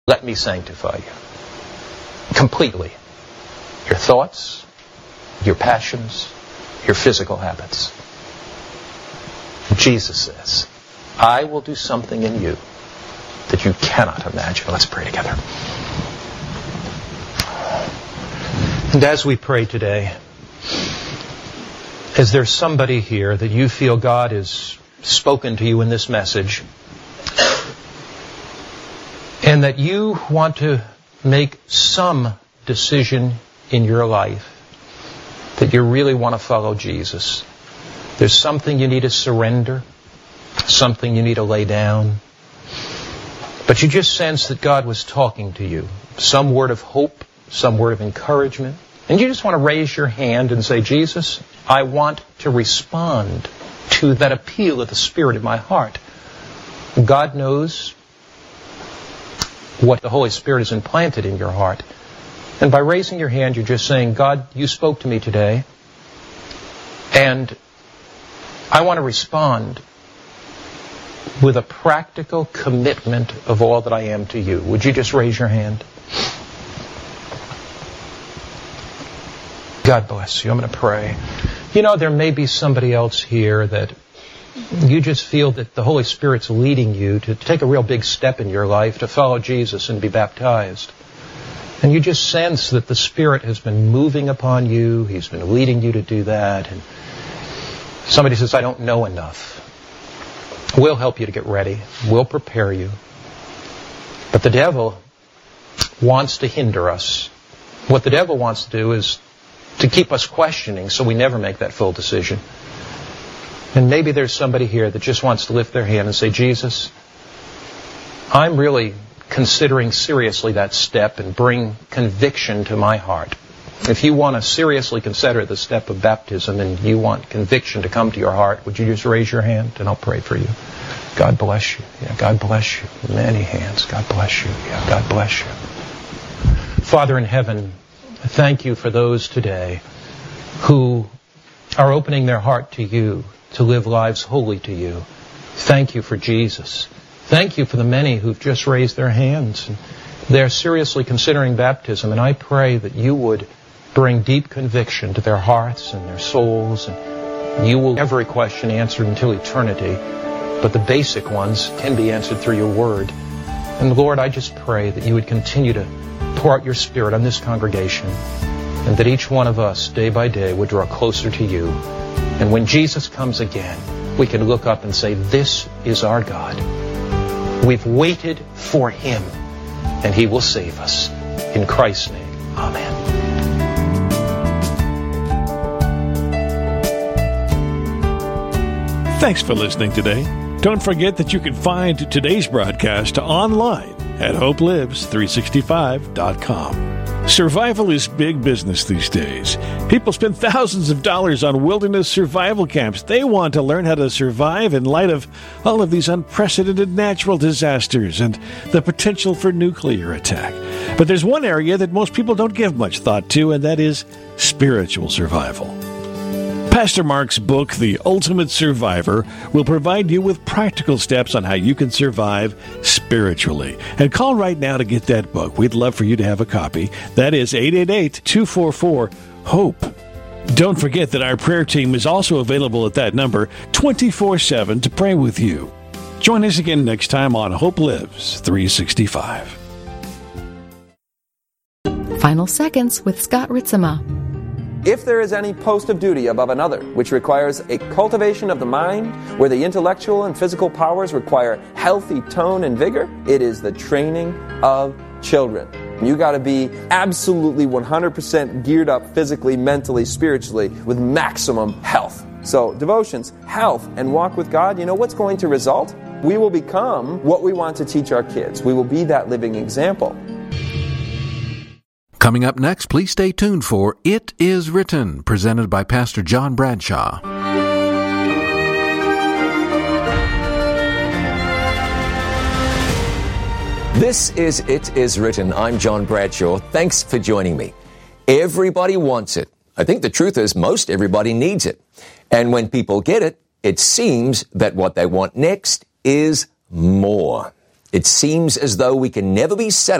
Let me sanctify you completely. Your thoughts, your passions, your physical habits. Jesus says, I will do something in you that you cannot imagine. Let's pray together. And as we pray today, is there somebody here that you feel God has spoken to you in this message, and that you want to make some decision in your life that you really want to follow Jesus? There's something you need to surrender, something you need to lay down, but you just sense that God was talking to you, some word of hope, some word of encouragement, and you just want to raise your hand and say, Jesus, I want to respond to that appeal of the Spirit in my heart. God knows what the Holy Spirit has implanted in your heart. And by raising your hand, you're just saying, God, you spoke to me today, and I want to respond with a practical commitment of all that I am to you. Would you just raise your hand? God bless you. I'm going to pray. You know, there may be somebody else here that you just feel that the Holy Spirit's leading you to take a real big step in your life, to follow Jesus and be baptized. And you just sense that the Spirit has been moving upon you. He's been leading you to do that. And somebody says, I don't know enough. We'll help you to get ready. We'll prepare you. But the devil wants to hinder us. What the devil wants to do is to keep us questioning so we never make that full decision. And maybe there's somebody here that just wants to lift their hand and say, Jesus, I'm really considering seriously that step and bring conviction to my heart. If you want to seriously consider the step of baptism and you want conviction to come to your heart, would you just raise your hand and I'll pray for you. God bless you. Yeah, God bless you. Many hands. God bless you. Yeah, God bless you. Father in heaven, thank you for those today who are opening their heart to you, to live lives holy to you. Thank you for Jesus. Thank you for the many who've just raised their hands. They're seriously considering baptism, and I pray that you would bring deep conviction to their hearts and their souls, and you will have every question answered until eternity, but the basic ones can be answered through your word. And Lord, I just pray that you would continue to pour out your Spirit on this congregation, and that each one of us, day by day, would draw closer to you. And when Jesus comes again, we can look up and say, this is our God. We've waited for Him, and He will save us. In Christ's name, amen. Thanks for listening today. Don't forget that you can find today's broadcast online at hopelives365.com. Survival is big business these days. People spend thousands of dollars on wilderness survival camps. They want to learn how to survive in light of all of these unprecedented natural disasters and the potential for nuclear attack. But there's one area that most people don't give much thought to, and that is spiritual survival. Pastor Mark's book, The Ultimate Survivor, will provide you with practical steps on how you can survive spiritually. And call right now to get that book. We'd love for you to have a copy. That is 888-244-HOPE. Don't forget that our prayer team is also available at that number 24/7 to pray with you. Join us again next time on Hope Lives 365. Final Seconds with Scott Ritzema. If there is any post of duty above another, which requires a cultivation of the mind, where the intellectual and physical powers require healthy tone and vigor, it is the training of children. You got to be absolutely 100% geared up physically, mentally, spiritually, with maximum health. So, devotions, health, and walk with God, you know what's going to result? We will become what we want to teach our kids. We will be that living example. Coming up next, please stay tuned for It Is Written, presented by Pastor John Bradshaw. This is It Is Written. I'm John Bradshaw. Thanks for joining me. Everybody wants it. I think the truth is most everybody needs it. And when people get it, it seems that what they want next is more. It seems as though we can never be satisfied